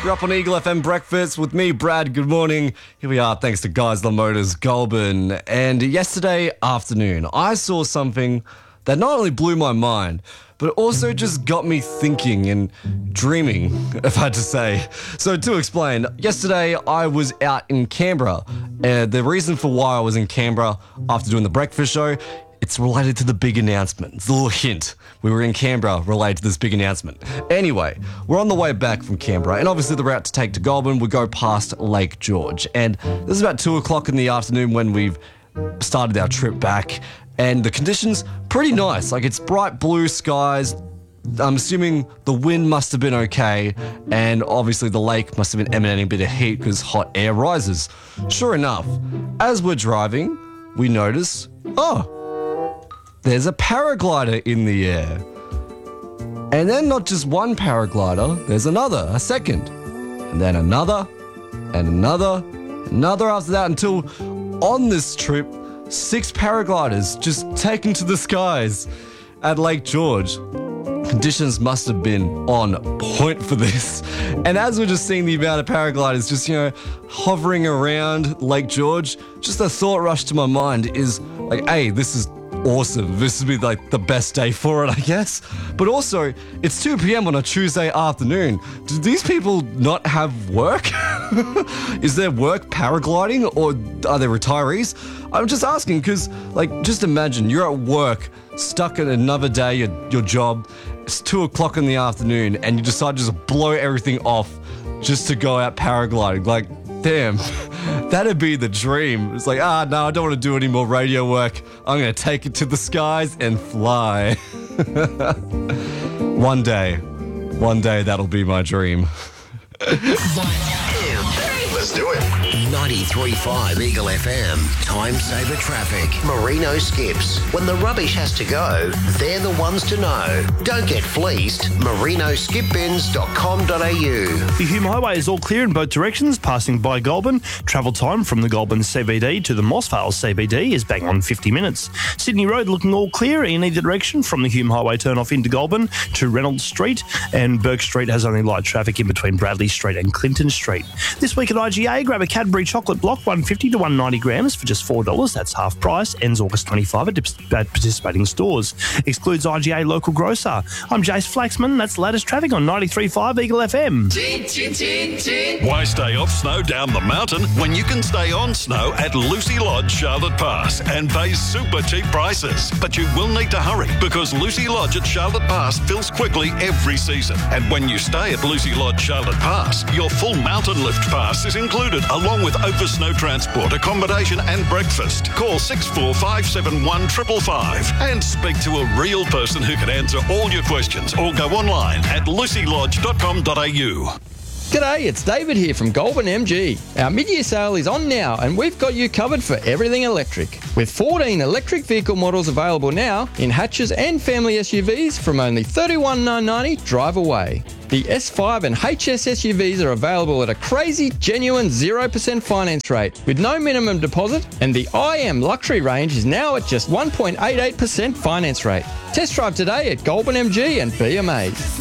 You're up on Eagle FM Breakfast with me, Brad. Good morning. Here we are, thanks to Geisler Motors, Goulburn. And yesterday afternoon, I saw something that not only blew my mind, but also just got me thinking and dreaming, if I had to say. So to explain, yesterday I was out in Canberra. The reason for why I was in Canberra after doing the breakfast show, it's related to the big announcement. It's a little hint. We were in Canberra related to this big announcement. Anyway, we're on the way back from Canberra, and obviously the route to take to Goulburn, we go past Lake George. And this is about 2 o'clock in the afternoon when we've started our trip back. And the conditions, pretty nice. Like, it's bright blue skies. I'm assuming the wind must have been okay, and obviously the lake must have been emanating a bit of heat because hot air rises. Sure enough, as we're driving, we notice, there's a paraglider in the air. And then not just one paraglider, there's another, a second. And then another, and another after that, until on this trip, 6 paragliders just taken to the skies at Lake George. Conditions must have been on point for this. And as we're just seeing the amount of paragliders just, hovering around Lake George, just a thought rush to my mind is like, hey, this is awesome. This would be like the best day for it, I guess. But also, it's 2 p.m. on a Tuesday afternoon. Do these people not have work? Is their work paragliding, or are they retirees? I'm just asking because, just imagine you're at work, stuck in another day, your job. It's 2 o'clock in the afternoon, and you decide to just blow everything off just to go out paragliding. Damn, that'd be the dream. It's like, no, I don't want to do any more radio work. I'm going to take it to the skies and fly. One day, that'll be my dream. Let's do it. 93.5 Eagle FM. Time saver traffic. Merino Skips. When the rubbish has to go, they're the ones to know. Don't get fleeced. merinoskipbins.com.au. The Hume Highway is all clear in both directions, passing by Goulburn. Travel time from the Goulburn CBD to the Moss Vale CBD is bang on 50 minutes. Sydney Road looking all clear in either direction from the Hume Highway turn off into Goulburn to Reynolds Street, and Burke Street has only light traffic in between Bradley Street and Clinton Street. This week at IGA, grab a Cadbury chocolate block, 150 to 190 grams for just $4. That's half price. Ends August 25 at participating stores. Excludes IGA local grocer. I'm Jace Flaxman. That's the latest traffic on 93.5 Eagle FM. Why stay off snow down the mountain when you can stay on snow at Lucy Lodge, Charlotte Pass, and pay super cheap prices? But you will need to hurry because Lucy Lodge at Charlotte Pass fills quickly every season. And when you stay at Lucy Lodge, Charlotte Pass, your full mountain lift pass is included, along with over snow transport, accommodation and breakfast. Call 6457 555 and speak to a real person who can answer all your questions, or go online at lucylodge.com.au. G'day, it's David here from Goulburn MG. Our mid-year sale is on now and we've got you covered for everything electric. With 14 electric vehicle models available now in hatches and family SUVs from only $31,990 drive away. The S5 and HS SUVs are available at a crazy, genuine 0% finance rate with no minimum deposit, and the IM luxury range is now at just 1.88% finance rate. Test drive today at Goulburn MG and be amazed.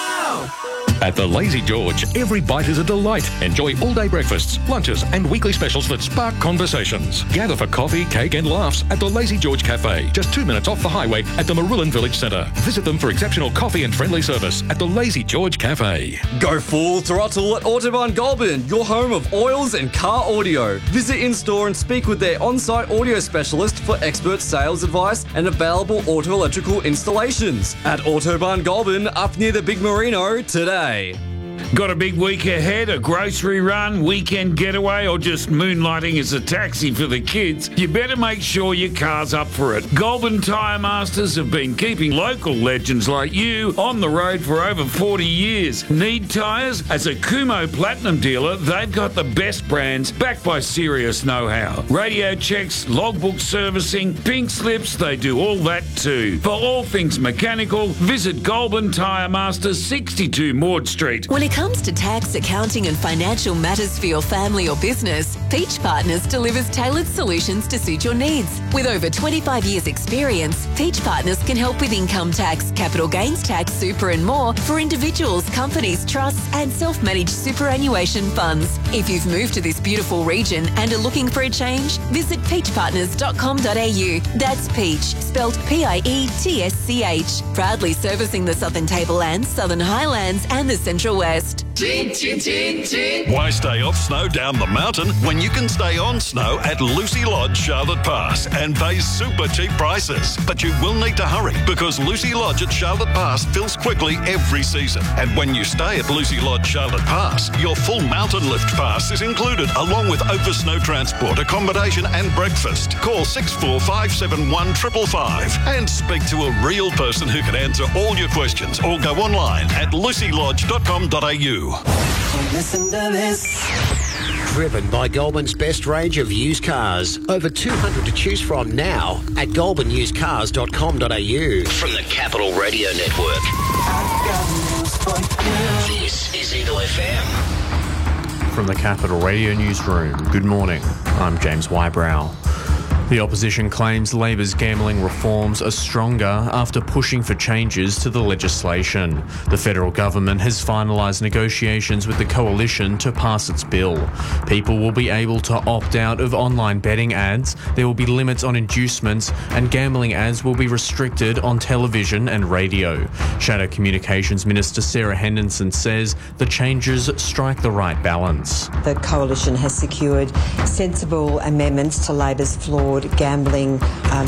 At the Lazy George, every bite is a delight. Enjoy all-day breakfasts, lunches and weekly specials that spark conversations. Gather for coffee, cake and laughs at the Lazy George Cafe, just 2 minutes off the highway at the Marulan Village Centre. Visit them for exceptional coffee and friendly service at the Lazy George Cafe. Go full throttle at Autobahn Goulburn, your home of oils and car audio. Visit in-store and speak with their on-site audio specialist for expert sales advice and available auto-electrical installations. At Autobahn Goulburn, up near the Big Merino, today. Got a big week ahead, a grocery run, weekend getaway, or just moonlighting as a taxi for the kids? You better make sure your car's up for it. Goulburn Tyre Masters have been keeping local legends like you on the road for over 40 years. Need tyres? As a Kumho Platinum dealer, they've got the best brands backed by serious know-how. Radio checks, logbook servicing, pink slips, they do all that too. For all things mechanical, visit Goulburn Tyre Masters, 62 Maud Street. When it comes to tax, accounting and financial matters for your family or business, Peach Partners delivers tailored solutions to suit your needs. With over 25 years experience, Peach Partners can help with income tax, capital gains tax, super and more for individuals, companies, trusts and self-managed superannuation funds. If you've moved to this beautiful region and are looking for a change, visit peachpartners.com.au. That's Peach, spelled P-I-E-T-S-C-H. Proudly servicing the Southern Tablelands, Southern Highlands and the Central West. Why stay off snow down the mountain when you can stay on snow at Lucy Lodge, Charlotte Pass and pay super cheap prices? But you will need to hurry because Lucy Lodge at Charlotte Pass fills quickly every season. And when you stay at Lucy Lodge, Charlotte Pass, your full mountain lift pass is included along with over snow transport, accommodation and breakfast. Call 6457 555 and speak to a real person who can answer all your questions or go online at lucylodge.com.au. Listen to this. Driven by Goulburn's best range of used cars. Over 200 to choose from now at goulburnusedcars.com.au. From the Capital Radio Network. This is Eagle FM. From the Capital Radio Newsroom, good morning. I'm James Wybrow. The opposition claims Labor's gambling reforms are stronger after pushing for changes to the legislation. The federal government has finalised negotiations with the coalition to pass its bill. People will be able to opt out of online betting ads, there will be limits on inducements, and gambling ads will be restricted on television and radio. Shadow Communications Minister Sarah Henderson says the changes strike the right balance. The coalition has secured sensible amendments to Labor's flawed gambling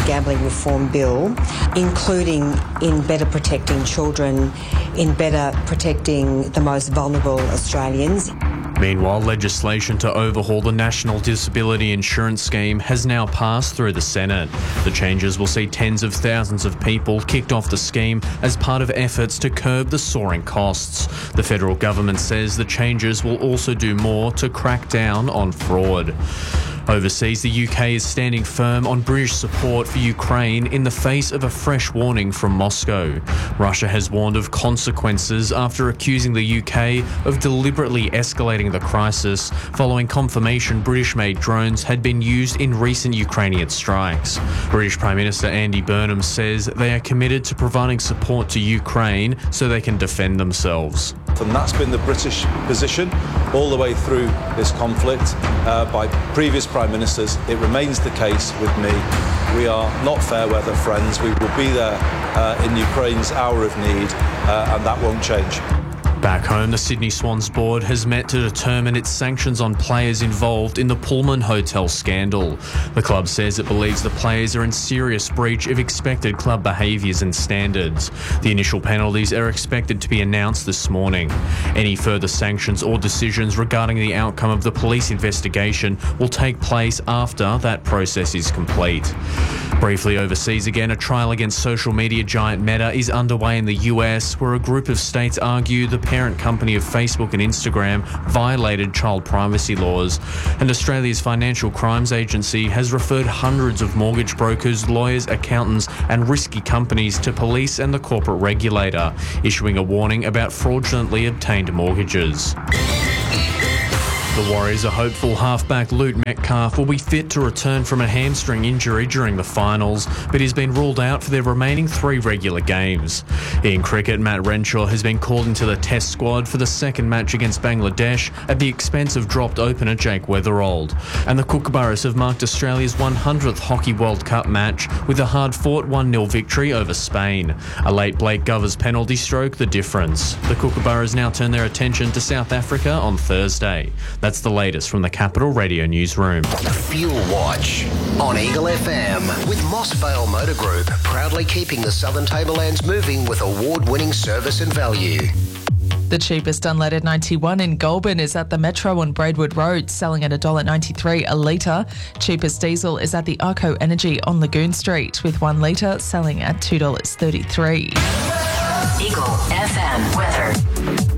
reform bill, including in better protecting children, in better protecting the most vulnerable Australians. Meanwhile, legislation to overhaul the National Disability Insurance Scheme has now passed through the Senate. The changes will see tens of thousands of people kicked off the scheme as part of efforts to curb the soaring costs. The federal government says the changes will also do more to crack down on fraud. Overseas, the UK is standing firm on British support for Ukraine in the face of a fresh warning from Moscow. Russia has warned of consequences after accusing the UK of deliberately escalating the crisis following confirmation British-made drones had been used in recent Ukrainian strikes. British Prime Minister Andy Burnham says they are committed to providing support to Ukraine so they can defend themselves. And that's been the British position all the way through this conflict by previous Prime Ministers. It remains the case with me. We are not fair weather friends. We will be there in Ukraine's hour of need, and that won't change. Back home, the Sydney Swans board has met to determine its sanctions on players involved in the Pullman Hotel scandal. The club says it believes the players are in serious breach of expected club behaviours and standards. The initial penalties are expected to be announced this morning. Any further sanctions or decisions regarding the outcome of the police investigation will take place after that process is complete. Briefly overseas again, a trial against social media giant Meta is underway in the US, where a group of states argue the parent company of Facebook and Instagram violated child privacy laws. And Australia's Financial Crimes Agency has referred hundreds of mortgage brokers, lawyers, accountants and risky companies to police and the corporate regulator, issuing a warning about fraudulently obtained mortgages. The Warriors are hopeful halfback Luke Metcalf will be fit to return from a hamstring injury during the finals, but he's been ruled out for their remaining 3 regular games. In cricket, Matt Renshaw has been called into the Test squad for the second match against Bangladesh at the expense of dropped opener Jake Weatherald. And the Kookaburras have marked Australia's 100th Hockey World Cup match with a hard-fought 1-0 victory over Spain. A late Blake Govers penalty stroke the difference. The Kookaburras now turn their attention to South Africa on Thursday. That's the latest from the Capital Radio Newsroom. Fuel Watch on Eagle FM with Moss Vale Motor Group, proudly keeping the Southern Tablelands moving with award-winning service and value. The cheapest unleaded 91 in Goulburn is at the Metro on Braidwood Road, selling at $1.93 a litre. Cheapest diesel is at the Arco Energy on Lagoon Street, with 1 litre selling at $2.33. Eagle FM weather.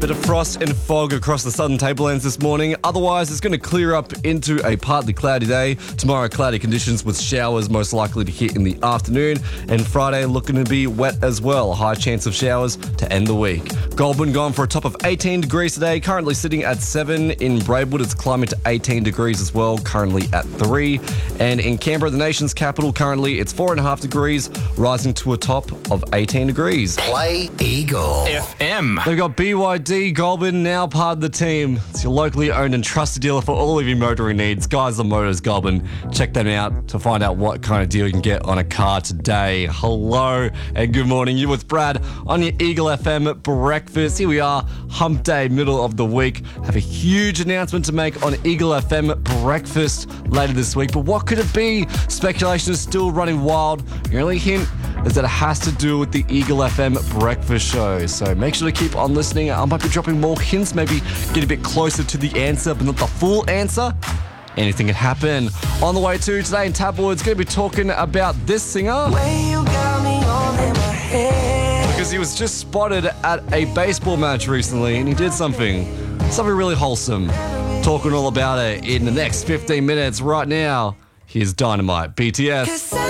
Bit of frost and fog across the southern tablelands this morning. Otherwise, it's going to clear up into a partly cloudy day. Tomorrow, cloudy conditions with showers most likely to hit in the afternoon. And Friday looking to be wet as well. High chance of showers to end the week. Goulburn gone for a top of 18 degrees today. Currently sitting at 7. In Braidwood, it's climbing to 18 degrees as well. Currently at 3. And in Canberra, the nation's capital, currently it's 4.5 degrees, rising to a top of 18 degrees. Play Eagle FM. They've got BYD Goulburn, now part of the team. It's your locally owned and trusted dealer for all of your motoring needs. Geisler Motors Goulburn. Check them out to find out what kind of deal you can get on a car today. Hello and good morning. You with Brad on your Eagle FM breakfast. Here we are, hump day, middle of the week. Have a huge announcement to make on Eagle FM breakfast later this week. But what could it be? Speculation is still running wild. Your only hint is that it has to do with the Eagle FM breakfast show. So make sure to keep on listening. I might be dropping more hints, maybe get a bit closer to the answer, but not the full answer. Anything can happen. On the way to today in tabloids, going to be talking about this singer. Because he was just spotted at a baseball match recently and he did something really wholesome. Talking all about it in the next 15 minutes right now. Here's Dynamite, BTS.